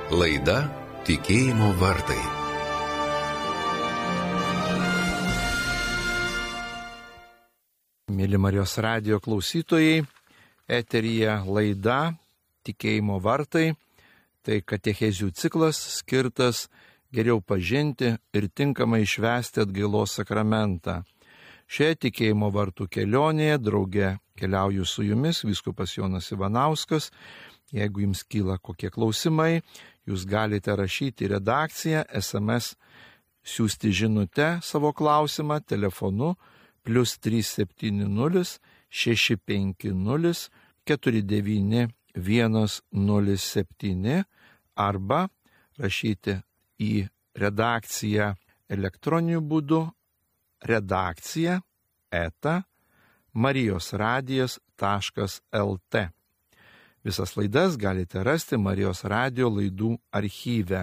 Laida Tikėjimo vartai. Mėly Marijos radijo klausytojai, eteryje laida Tikėjimo vartai. Tai katechezių ciklas skirtas geriau pažinti ir tinkamai švęsti atgailos sakramentą. Šioje tikėjimo vartų kelionėje drauge keliauju su jumis, vyskupas Jonas Ivanauskas. Jeigu jums kyla kokie klausimai, jūs galite rašyti į redakciją, SMS siųsti žinutę savo klausimą telefonu +370 650 49 107 arba rašyti į redakciją elektroniniu būdu redakcija@marijosradijas.lt. Visas laidas galite rasti Marijos radijo laidų archyve.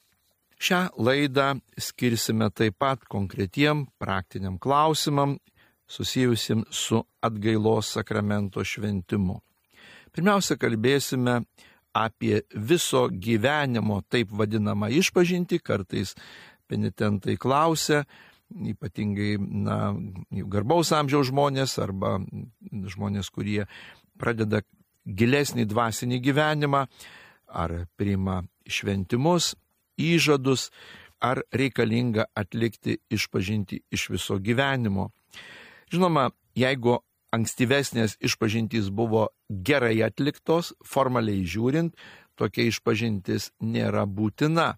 Šią laidą skirsime taip pat konkretiem praktiniam klausimam susijusim su atgailos sakramento šventimu. Pirmiausia, kalbėsime apie viso gyvenimo taip vadinamą išpažintį. Kartais penitentai klausia, ypatingai garbaus amžiaus žmonės arba žmonės, kurie pradeda gilesnį dvasinį gyvenimą, ar priima šventimus, įžadus, ar reikalinga atlikti išpažintį iš viso gyvenimo. Žinoma, jeigu ankstyvesnės išpažintys buvo gerai atliktos, formaliai žiūrint, tokia išpažintis nėra būtina.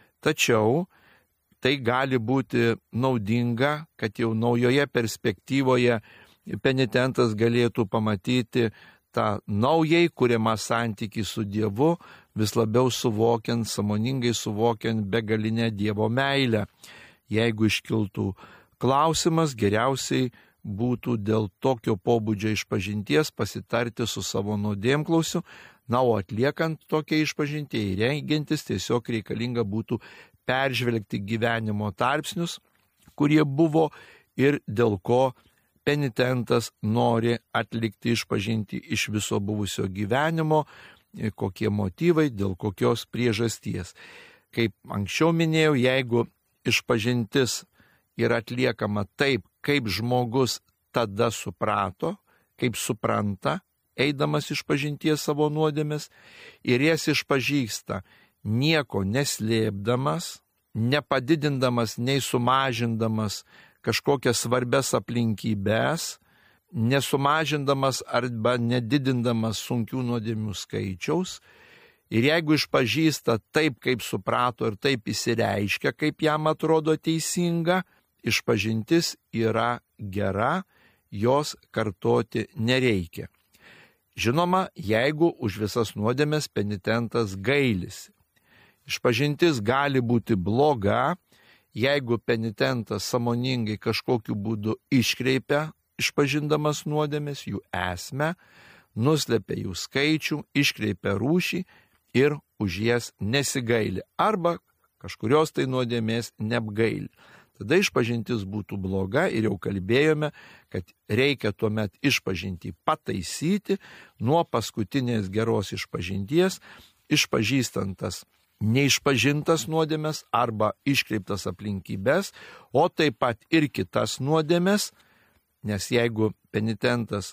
Tačiau tai gali būti naudinga, kad jau naujoje perspektyvoje penitentas galėtų pamatyti tą naujai kuriamą santykį su Dievu, vis labiau suvokiant, sąmoningai suvokiant begalinę Dievo meilę. Jeigu iškiltų klausimas, geriausiai būtų dėl tokio pobūdžio išpažinties pasitarti su savo nuodėmklausiu, o atliekant tokią išpažintį ir rengiantis tiesiog reikalinga būtų peržvelgti gyvenimo tarpsnius, kurie buvo ir dėl ko penitentas nori atlikti išpažintį iš viso buvusio gyvenimo, kokie motyvai, dėl kokios priežasties. Kaip anksčiau minėjau, jeigu išpažintis yra atliekama taip, kaip žmogus tada suprato, kaip supranta, eidamas išpažinties savo nuodėmes, ir jas išpažįsta nieko neslėpdamas, nepadidindamas, nei sumažindamas kažkokias svarbias aplinkybės, nesumažindamas arba nedidindamas sunkių nuodėmių skaičiaus, ir jeigu išpažįsta taip, kaip suprato ir taip įsireiškia, kaip jam atrodo teisinga, išpažintis yra gera, jos kartoti nereikia. Žinoma, jeigu už visas nuodėmes penitentas gailisi. Išpažintis gali būti bloga, jeigu penitentas sąmoningai kažkokiu būdu iškreipia išpažindamas nuodėmes, jų esmę, nuslepia jų skaičių, iškreipia rūšį ir už jas nesigaili, arba kažkurios tai nuodėmės neapgaili. Tada išpažintis būtų bloga ir jau kalbėjome, kad reikia tuomet išpažintį pataisyti nuo paskutinės geros išpažinties, išpažįstantas neišpažintas nuodėmes arba iškreiptas aplinkybės, o taip pat ir kitas nuodėmes, nes jeigu penitentas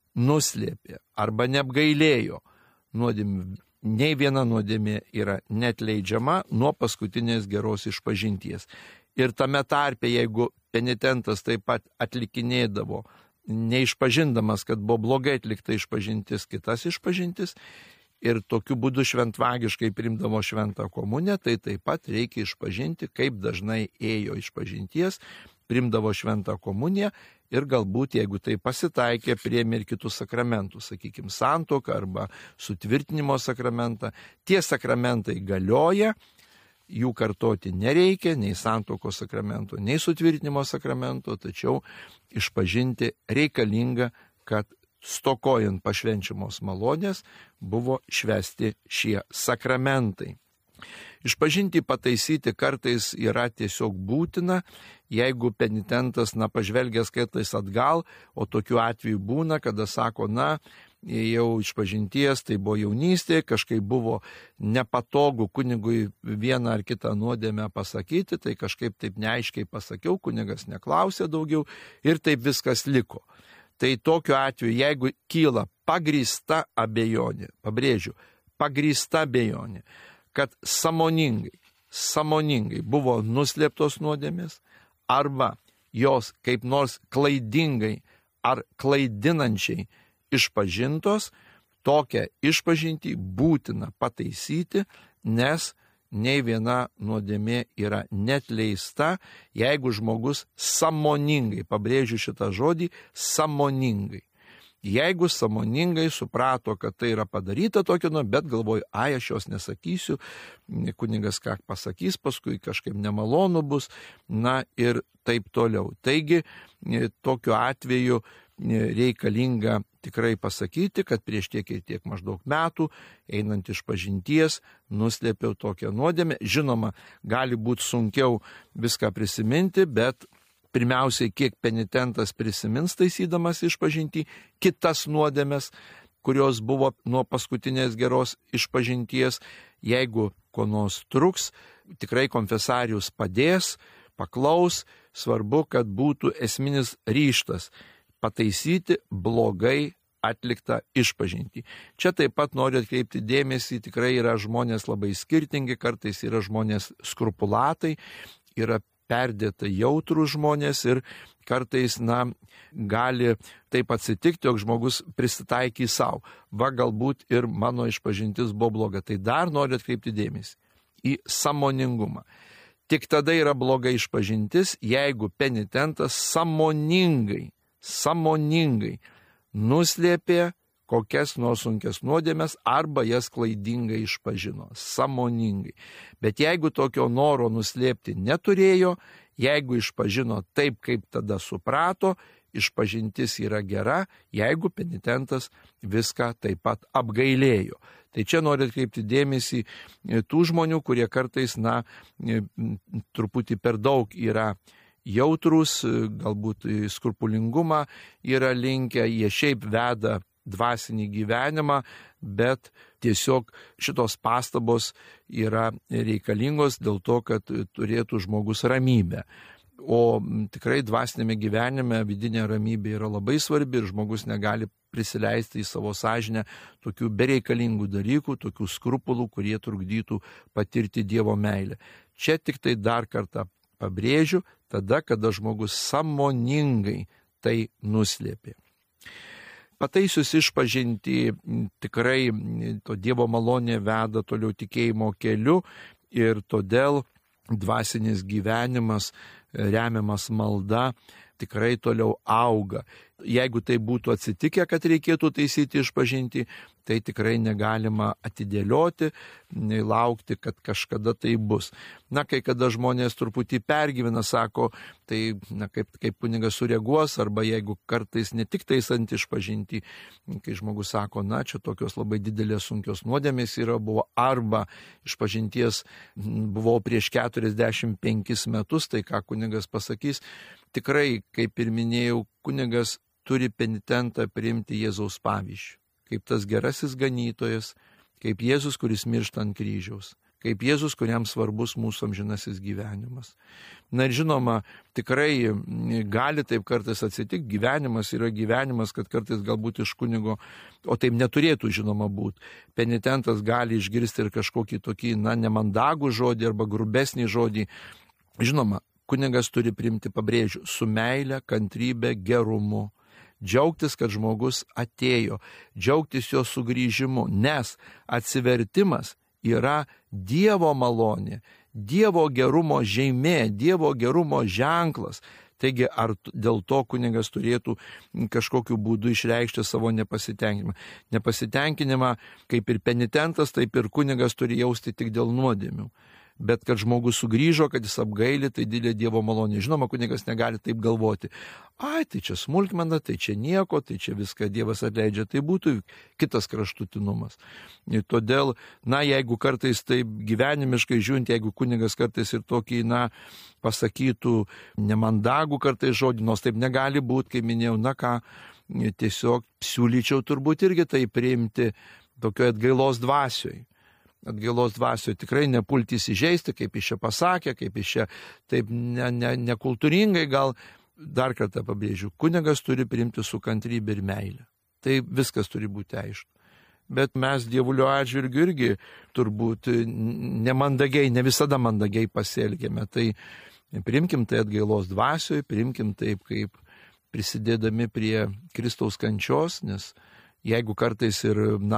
nuslėpė arba neapgailėjo nuodėmių, nei viena nuodėmė yra neatleidžiama nuo paskutinės geros išpažinties. Ir tame tarpe, jeigu penitentas taip pat atlikinėdavo, neišpažindamas, kad buvo blogai atlikta išpažintis, kitas išpažintis, ir tokiu būdu šventvagiškai priimdavo šventą komuniją, tai taip pat reikia išpažinti, kaip dažnai ėjo išpažinties, priimdavo šventą komuniją ir galbūt, jeigu tai pasitaikė, priėmė ir kitus sakramentus, sakykime, santuoką arba sutvirtinimo sakramentą. Tie sakramentai galioja, jų kartoti nereikia, nei santuokos sakramento, nei sutvirtinimo sakramento, tačiau išpažinti reikalinga, kad stokojant pašvenčiamos malonės buvo švęsti šie sakramentai. Išpažinti pataisyti kartais yra tiesiog būtina, jeigu penitentas pažvelgęs kartais atgal, o tokiu atveju būna, kada sako, jau išpažinties, tai buvo jaunystė, kažkaip buvo nepatogu kunigui vieną ar kitą nuodėmę pasakyti, tai kažkaip taip neaiškiai pasakiau, kunigas neklausė daugiau ir taip viskas liko. Tai tokiu atveju, jeigu kyla pagrįsta abejonė, pabrėžiu, pagrįsta abejonė, kad sąmoningai buvo nuslėptos nuodėmės arba jos kaip nors klaidingai ar klaidinančiai išpažintos, tokią išpažintį būtina pataisyti, nes nei viena nuodėmė yra neatleista, jeigu žmogus sąmoningai, pabrėžiu šitą žodį, sąmoningai. Jeigu sąmoningai suprato, kad tai yra padaryta tokio, bet galvoju, aš jos nesakysiu, kunigas ką pasakys, paskui kažkaip nemalonu bus, ir taip toliau. Taigi, tokiu atveju reikalinga tikrai pasakyti, kad prieš tiek ir tiek maždaug metų, einant išpažinties, nuslėpiau tokią nuodėmę. Žinoma, gali būti sunkiau viską prisiminti, bet pirmiausiai, kiek penitentas prisimins taisydamas išpažintį, kitas nuodėmes, kurios buvo nuo paskutinės geros išpažinties, jeigu ko nors truks, tikrai konfesarius padės, paklaus, svarbu, kad būtų esminis ryžtas pataisyti blogai atliktą išpažintį. Čia taip pat noriu atkreipti dėmesį, tikrai yra žmonės labai skirtingi, kartais yra žmonės skrupulatai, yra perdėta jautrų žmonės ir kartais, gali taip atsitikti, jog žmogus prisitaikys savo. Galbūt ir mano išpažintis buvo bloga. Tai dar noriu atkreipti dėmesį į sąmoningumą. Tik tada yra bloga išpažintis, jeigu penitentas sąmoningai nuslėpė kokias nors sunkias nuodėmes arba jas klaidingai išpažino, sąmoningai. Bet jeigu tokio noro nuslėpti neturėjo, jeigu išpažino taip, kaip tada suprato, išpažintis yra gera, jeigu penitentas viską taip pat apgailėjo. Tai čia noriu atkreipti dėmesį tų žmonių, kurie kartais, truputį per daug yra jautrus, galbūt skrupulingumą yra linkę, jie šiaip veda dvasinį gyvenimą, bet tiesiog šitos pastabos yra reikalingos dėl to, kad turėtų žmogus ramybę. O tikrai dvasinėme gyvenime vidinė ramybė yra labai svarbi ir žmogus negali prisileisti į savo sąžinę tokių bereikalingų dalykų, tokių skrupulų, kurie trukdytų patirti Dievo meilę. Čia tik tai dar kartą pabrėžiu, tada, kada žmogus sąmoningai tai nuslėpė. Pataisius išpažinti, tikrai to Dievo malonė veda toliau tikėjimo keliu ir todėl dvasinis gyvenimas, remiamas malda, tikrai toliau auga. Jeigu tai būtų atsitikę, kad reikėtų taisyti išpažinti, tai tikrai negalima atidėlioti, laukti, kad kažkada tai bus. Kai kada žmonės truputį pergyvena, sako, tai kaip kunigas sureaguos, arba jeigu kartais ne tik taisant išpažinti, kai žmogus sako, čia tokios labai didelės sunkios nuodėmės buvo, arba išpažinties buvau prieš 45 metus, tai ką kunigas pasakys, tikrai, kaip ir minėjau, kunigas turi penitentą priimti Jėzaus pavyzdžių, kaip tas gerasis ganytojas, kaip Jėzus, kuris miršta ant kryžiaus, kaip Jėzus, kuriam svarbus mūsų amžinasis gyvenimas. Ir žinoma, tikrai gali taip kartais atsitikti, gyvenimas yra gyvenimas, kad kartais galbūt iš kunigo, o taip neturėtų žinoma būti, penitentas gali išgirsti ir kažkokį tokį, nemandagų žodį arba grubesnį žodį. Žinoma, kunigas turi priimti, pabrėžiu, su meile, kantrybė, gerumu. Džiaugtis, kad žmogus atėjo, džiaugtis jo sugrįžimu, nes atsivertimas yra Dievo malonė, Dievo gerumo žymė, Dievo gerumo ženklas. Taigi, ar dėl to kunigas turėtų kažkokiu būdu išreikšti savo nepasitenkinimą? Nepasitenkinimą, kaip ir penitentas, taip ir kunigas turi jausti tik dėl nuodėmių. Bet kad žmogus sugrįžo, kad jis apgailė, tai didelė Dievo malonė. Žinoma, kunigas negali taip galvoti. Tai čia smulkmena, tai čia nieko, tai čia viską Dievas atleidžia. Tai būtų kitas kraštutinumas. Ir todėl, jeigu kartais taip gyvenimiškai žiūrint, jeigu kunigas kartais ir tokį, pasakytų nemandagų kartais žodį, nors taip negali būti, kaip minėjau, tiesiog siūlyčiau turbūt irgi tai priimti tokioje atgailos dvasioje. Atgailos dvasioje tikrai nepulti įsižeisti, kaip jis čia pasakė, kaip jis čia taip nekultūringai, gal dar kartą pabrėžiu, kunigas turi priimti su kantrybė ir meilė. Tai viskas turi būti aišku. Bet mes dievulio atžvilgiu irgi turbūt nemandagiai, ne visada mandagiai pasielgėme. Tai priimkim tai atgailos dvasioje, priimkim taip, kaip prisidėdami prie Kristaus kančios, nes jeigu kartais ir,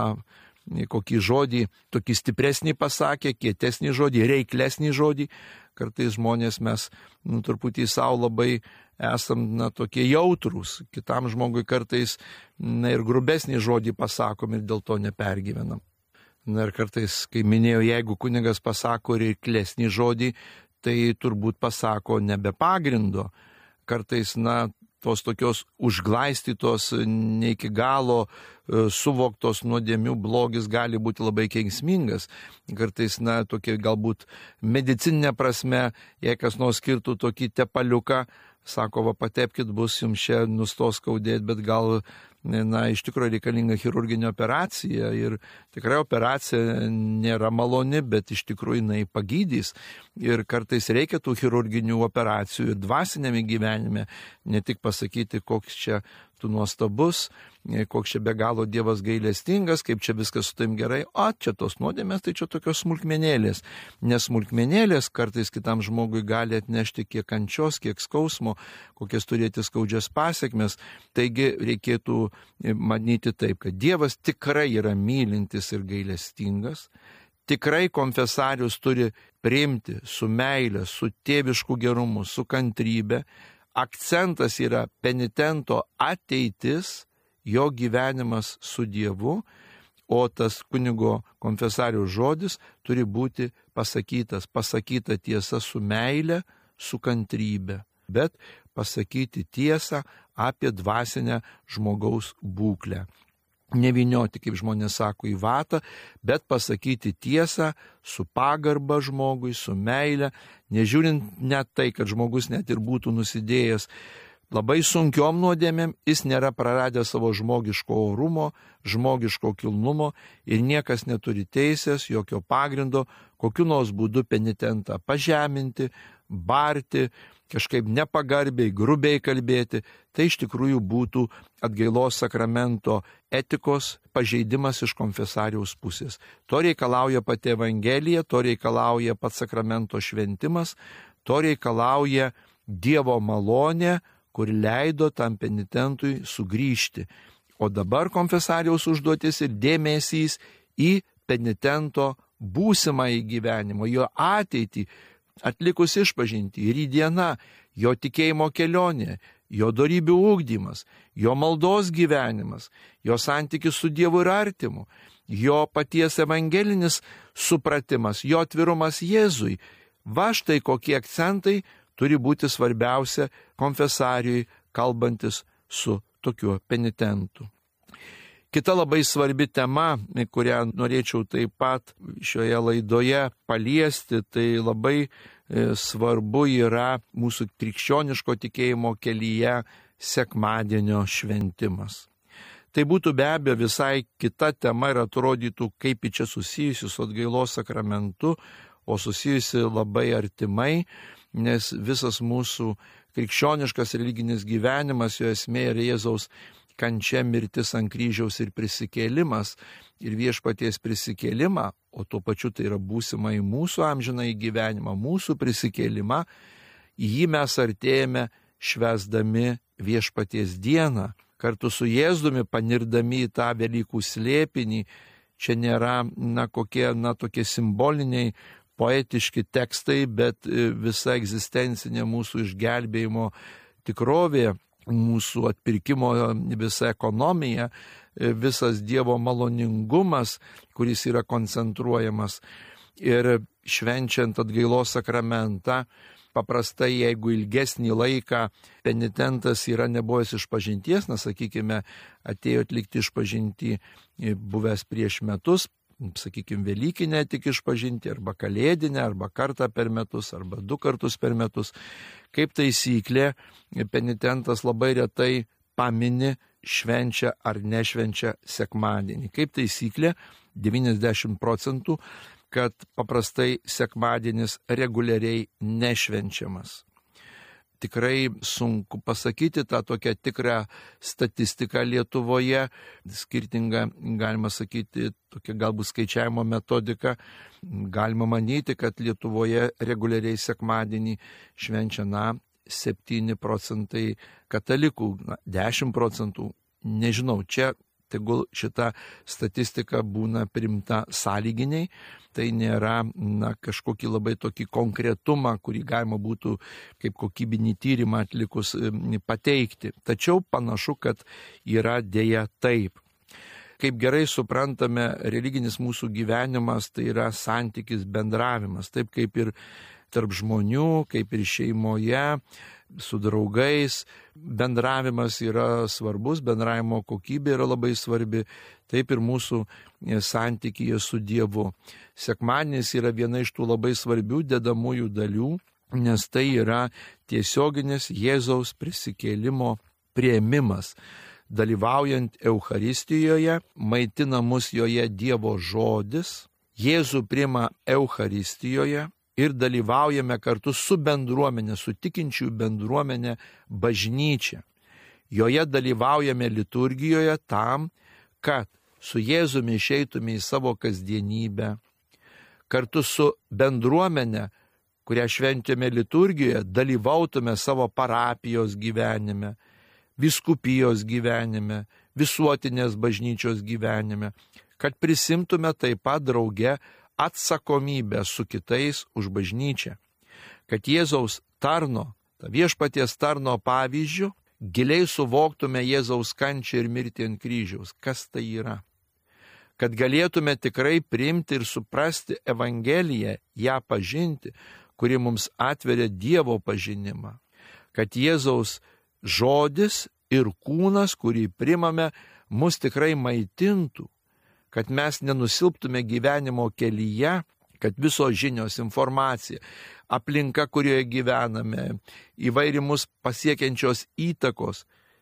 kokį žodį, tokį stipresnį pasakė, kietesnį žodį, reiklesnį žodį, kartais žmonės mes truputį savo labai esam tokie jautrūs, kitam žmogui kartais ir grubesnį žodį pasakom ir dėl to nepergyvenam. Ir kartais, kai minėjau, jeigu kunigas pasako reiklesnį žodį, tai turbūt pasako nebe pagrindo. Kartais, tos tokios užglaistytos, ne iki galo suvoktos nuodėmių blogis gali būti labai kenksmingas. Kartais, tokie galbūt medicininė prasme, jei kas nors skirtų tokį tepaliuką, sako, patepkit, bus jums čia nustos skaudėti, bet gal, iš tikrųjų reikalinga chirurginė operacija ir tikrai operacija nėra maloni, bet iš tikrųjų jinai pagydys. Ir kartais reikia tų chirurginių operacijų ir dvasinėme gyvenime, ne tik pasakyti, koks čia tu nuostabus, koks čia be galo Dievas gailestingas, kaip čia viskas su taim gerai, o čia tos nuodėmės, tai čia tokios smulkmenėlės. Nes smulkmenėlės kartais kitam žmogui gali atnešti kiek kančios, kiek skausmo, kokias turėti skaudžias pasiekmes. Taigi reikėtų manyti taip, kad Dievas tikrai yra mylintis ir gailestingas, tikrai konfesarius turi priimti su meile, su tėvišku gerumu, su kantrybė. Akcentas yra penitento ateitis, jo gyvenimas su Dievu, o tas kunigo konfesariaus žodis turi būti pasakyta tiesa su meile, su kantrybė, bet pasakyti tiesą apie dvasinę žmogaus būklę. Nevynioti, kaip žmonės sako, į vatą, bet pasakyti tiesą su pagarba žmogui, su meile, nežiūrint net tai, kad žmogus net ir būtų nusidėjęs labai sunkiom nuodėmėm, jis nėra praradęs savo žmogiško orumo, žmogiško kilnumo ir niekas neturi teisės, jokio pagrindo, kokiu nors būdu penitentą pažeminti, barti, kažkaip nepagarbiai, grubiai kalbėti. Tai iš tikrųjų būtų atgailos sakramento etikos pažeidimas iš konfesariaus pusės. To reikalauja pati Evangelija, to reikalauja pats sakramento šventimas, to reikalauja Dievo malonė, kur leido tam penitentui sugrįžti. O dabar konfesariaus užduotis ir dėmesys į penitento būsimąjį gyvenimą, jo ateitį, atlikus išpažintį, rytdiena, jo tikėjimo kelionė, jo dorybių ugdymas, jo maldos gyvenimas, jo santykis su Dievu ir artimu, jo paties evangelinis supratimas, jo atvirumas Jėzui. Va štai kokie akcentai turi būti svarbiausia konfesariui, kalbantis su tokiu penitentu. Kita labai svarbi tema, kurią norėčiau taip pat šioje laidoje paliesti, tai labai svarbu yra mūsų krikščioniško tikėjimo kelyje sekmadienio šventimas. Tai būtų be abejo visai kita tema ir atrodytų, kaip ji čia susijusi su atgailos sakramentu, o susijusi labai artimai, nes visas mūsų krikščioniškas religinis gyvenimas, jo esmė yra Jėzaus kančia, mirtis ant kryžiaus ir prisikėlimas. Ir viešpaties prisikėlimą, o tuo pačiu tai yra būsimai mūsų amžinai gyvenimą, mūsų prisikėlimą, į jį mes artėjame švęsdami viešpaties dieną. Kartu su Jėzumi panirdami į tą Velykų slėpinį, čia nėra tokie simboliniai, poetiški tekstai, bet visa egzistencinė mūsų išgelbėjimo tikrovė, mūsų atpirkimo visa ekonomija, visas Dievo maloningumas, kuris yra koncentruojamas. Ir švenčiant atgailos sakramentą, paprastai, jeigu ilgesnį laiką penitentas yra nebuvęs išpažinties, sakykime, atėjo atlikti išpažintį buvęs prieš metus, sakykime, Velykinę tik išpažinti, arba Kalėdinę, arba kartą per metus, arba 2 kartus per metus. Kaip taisyklė, penitentas labai retai pamini švenčia ar nešvenčia sekmadienį. Kaip taisyklė, 90%, kad paprastai sekmadienis reguliariai nešvenčiamas. Tikrai sunku pasakyti tą tokią tikrą statistiką Lietuvoje, skirtingą, galima sakyti, tokia galbūt skaičiavimo metodika. Galima manyti, kad Lietuvoje reguliariai sekmadienį švenčia 7% katalikų, 10%, nežinau, čia tegul šita statistika būna priimta sąlyginiai, tai nėra kažkokį labai tokį konkretumą, kurį galima būtų kaip kokybinį tyrimą atlikus pateikti. Tačiau panašu, kad yra dėja taip. Kaip gerai suprantame, religinis mūsų gyvenimas tai yra santykis, bendravimas, taip kaip ir tarp žmonių, kaip ir šeimoje, su draugais. Bendravimas yra svarbus, bendravimo kokybė yra labai svarbi, taip ir mūsų santykyje su Dievu. Sekmadienis yra viena iš tų labai svarbių dedamųjų dalių, nes tai yra tiesioginis Jėzaus prisikėlimo priėmimas. Dalyvaujant Eucharistijoje, maitina mus joje Dievo žodis, Jėzų priima Eucharistijoje, ir dalyvaujame kartu su bendruomenė, su tikinčiųjų bendruomenė bažnyčia. Joje dalyvaujame liturgijoje tam, kad su Jėzumi išeitume į savo kasdienybę. Kartu su bendruomenė, kurią šventėme liturgijoje, dalyvautume savo parapijos gyvenime, vyskupijos gyvenime, visuotinės bažnyčios gyvenime, kad prisimtume taip pat drauge atsakomybę su kitais už bažnyčią, kad Jėzaus tarno, viešpaties tarno pavyzdžių, giliai suvoktume Jėzaus kančią ir mirtį ant kryžiaus. Kas tai yra? Kad galėtume tikrai priimti ir suprasti Evangeliją, ją pažinti, kuri mums atveria Dievo pažinimą. Kad Jėzaus žodis ir kūnas, kurį primame, mus tikrai maitintų, kad mes nenusilptume gyvenimo kelyje, kad visos žinios, informacija, aplinka, kurioje gyvename, įvairimus pasiekiančios įtakos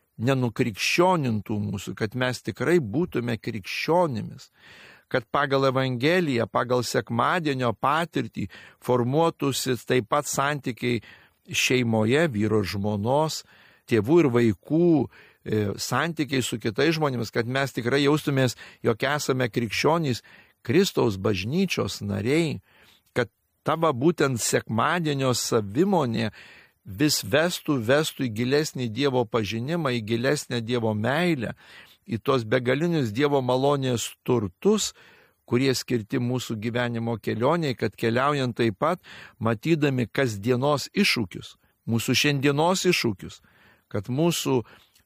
nenukrikščionintų mūsų, kad mes tikrai būtume krikščionimis, kad pagal Evangeliją, pagal sekmadienio patirtį formuotųsi taip pat santykiai šeimoje, vyro žmonos, tėvų ir vaikų, santykiai su kitais žmonėmis, kad mes tikrai jaustumės, jog esame krikščionys, Kristaus bažnyčios nariai, kad tavo būtent sekmadienio savimonė vis vestų į gilesnį Dievo pažinimą, į gilesnę Dievo meilę, į tos begalinius Dievo malonės turtus, kurie skirti mūsų gyvenimo kelioniai, kad keliaujant taip pat, matydami kasdienos iššūkius, mūsų šiandienos iššūkius, kad mūsų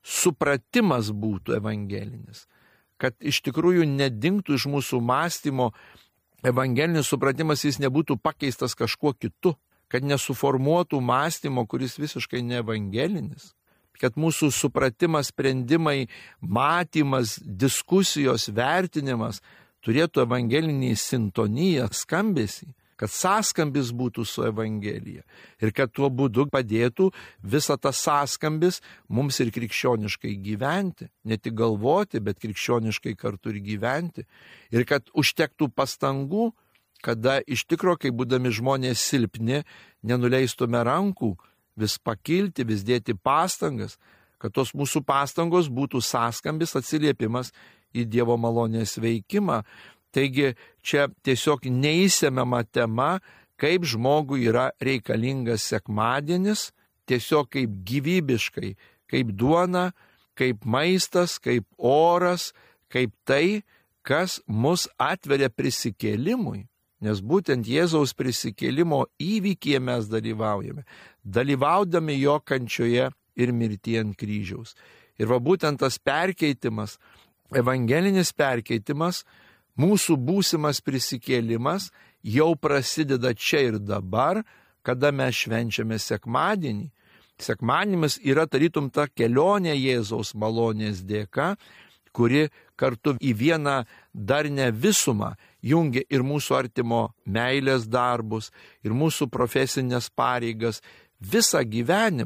supratimas būtų evangelinis, kad iš tikrųjų nedingtų iš mūsų mąstymo evangelinis supratimas, jis nebūtų pakeistas kažkuo kitu, kad nesuformuotų mąstymo, kuris visiškai neevangelinis, kad mūsų supratimas, sprendimai, matymas, diskusijos, vertinimas turėtų evangelinį sintoniją, skambesį, kad sąskambis būtų su Evangelija ir kad tuo būdu padėtų visą tą sąskambis mums ir krikščioniškai gyventi, ne tik galvoti, bet krikščioniškai kartu ir gyventi, ir kad užtektų pastangų, kada iš tikro, kai būdami žmonės silpni, nenuleistume rankų, vis pakilti, vis dėti pastangas, kad tos mūsų pastangos būtų sąskambis, atsiliepimas į Dievo malonės veikimą. Taigi čia tiesiog neįsemiama tema, kaip žmogui yra reikalingas sekmadienis, tiesiog kaip gyvybiškai, kaip duona, kaip maistas, kaip oras, kaip tai, kas mus atveria prisikėlimui. Nes būtent Jėzaus prisikėlimo įvykyje mes dalyvaujame, dalyvaudami jo kančioje ir mirtyje ant kryžiaus. Ir va būtent tas perkeitimas, evangelinis perkeitimas, mūsų būsimas prisikėlimas jau prasideda čia ir dabar, kada mes švenčiame sekmadienį. Sekmadienis yra tarytum ta kelionė Jėzaus malonės dėka, kuri kartu į vieną darnę visumą jungia ir mūsų artimo meilės darbus, ir mūsų profesinės pareigas, visą gyvenimą.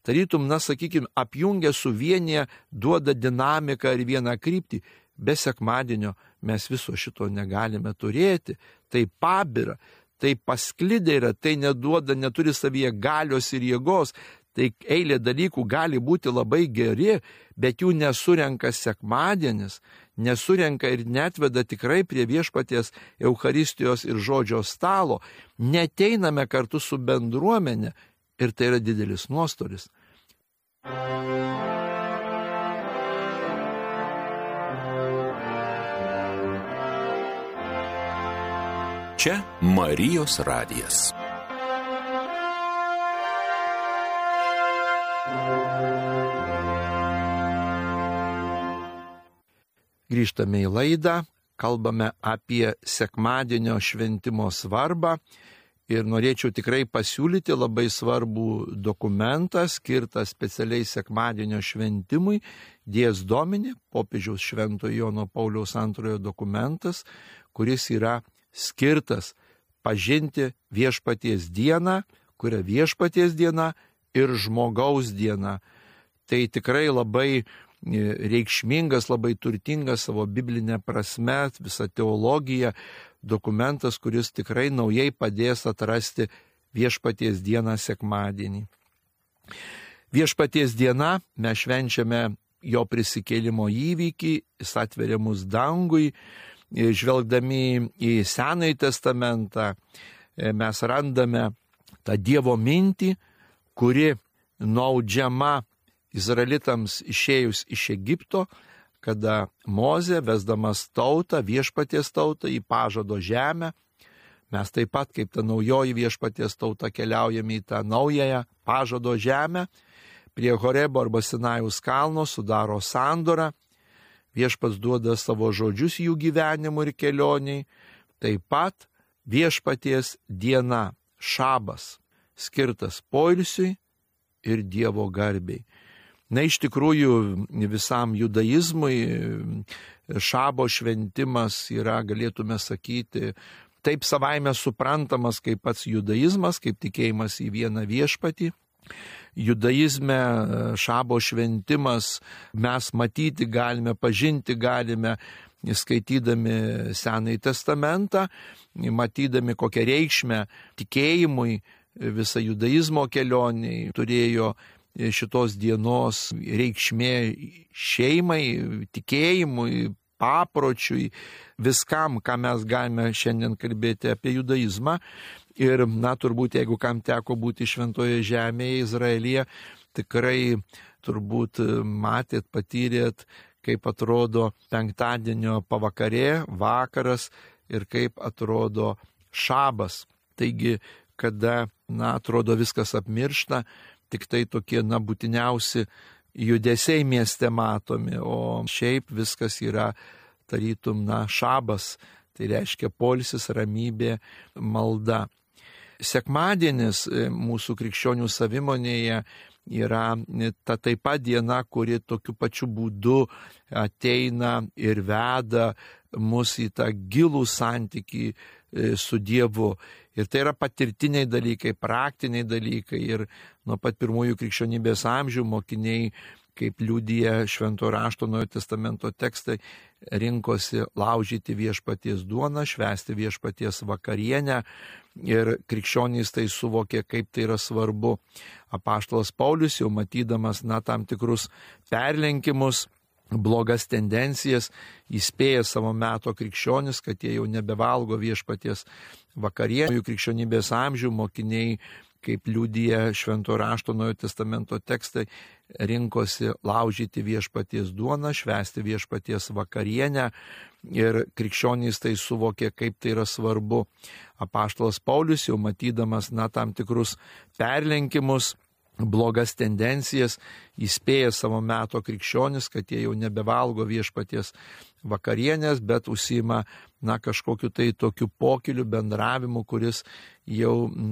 tarytum, sakykime, apjungia, suvienyje, duoda dinamiką ir vieną kryptį. Be sekmadienio mes viso šito negalime turėti. Tai pabira, tai pasklidę yra, tai neduoda, neturi savyje galios ir jėgos. Tai eilė dalykų gali būti labai geri, bet jų nesurenka sekmadienis, nesurenka ir netveda tikrai prie viešpaties Eucharistijos ir žodžio stalo. Neteiname kartu su bendruomenė ir tai yra didelis nuostolis. Čia Marijos radijas. Grįžtame į laidą, kalbame apie sekmadienio šventimo svarbą ir norėčiau tikrai pasiūlyti labai svarbų dokumentą skirtą specialiai sekmadienio šventimui, Dies Domini, popiežiaus Šventojo Jono Pauliaus II dokumentas, kuris yra skirtas pažinti viešpaties dieną, kuria viešpaties diena ir žmogaus diena. Tai tikrai labai reikšmingas, labai turtingas savo biblinę prasme, visą teologiją, dokumentas, kuris tikrai naujai padės atrasti viešpaties dieną sekmadienį. Viešpaties diena, mes švenčiame jo prisikėlimo įvykį, jis atveria mus dangui, žvelgdami į Senąjį testamentą, mes randame tą Dievo mintį, kuri naudžiama Izraelitams išėjus iš Egipto, kada Mozė, vesdamas tautą, viešpaties tautą į pažado žemę, mes taip pat kaip ta naujoji viešpaties tauta keliaujame į tą naująją pažado žemę, prie Horebo arba Sinajaus kalno sudaro sandorą, viešpats duoda savo žodžius jų gyvenimui ir kelioniai, taip pat viešpaties diena, šabas, skirtas poilsiui ir Dievo garbei. Na, iš tikrųjų, visam judaizmui šabo šventimas yra, galėtume sakyti, taip savaime suprantamas kaip pats judaizmas, kaip tikėjimas į vieną viešpatį. Judaizme šabo šventimas mes matyti galime, pažinti galime, skaitydami Senąjį testamentą, matydami kokią reikšmę tikėjimui, visą judaizmo kelionį turėjo šitos dienos reikšmė šeimai, tikėjimui, papročiui, viskam, ką mes galime šiandien kalbėti apie judaizmą. Ir, turbūt, jeigu kam teko būti šventoje žemėje, Izraelyje, tikrai turbūt matėt, patyrėt, kaip atrodo penktadienio pavakarė, vakaras ir kaip atrodo šabas. Taigi, kada, atrodo viskas apmiršta, tik tai tokie, būtiniausi judesiai mieste matomi, o šiaip viskas yra tarytum, šabas, tai reiškia poilsis, ramybė, malda. Sekmadienis mūsų krikščionių savimonėje yra ta taip pat diena, kuri tokiu pačiu būdu ateina ir veda mus į tą gilų santykį su Dievu. Ir tai yra patirtiniai dalykai, praktiniai dalykai. Ir nuo pat pirmųjų krikščionybės amžių mokiniai, kaip liudija Šventojo rašto Naujojo testamento tekstai, rinkosi laužyti viešpaties duoną, švęsti viešpaties vakarienę. Ir krikščionys tai suvokė, kaip tai yra svarbu. Apaštalas Paulius, jau matydamas tam tikrus perlenkimus, blogas tendencijas, įspėja savo meto krikščionis, kad jie jau nebevalgo viešpaties vakarienę. Jų krikščionybės amžių mokiniai, kaip liudija Šventojo rašto Naujojo testamento tekstai, rinkosi laužyti viešpaties duoną, švęsti viešpaties vakarienę. Ir krikščionys tai suvokė, kaip tai yra svarbu. Apaštalas Paulius, jau matydamas tam tikrus perlenkimus, blogas tendencijas, įspėja savo meto krikščionis, kad jie jau nebevalgo viešpaties vakarienės, bet užsiima kažkokiu tai tokiu pokyliu, bendravimu, kuris jau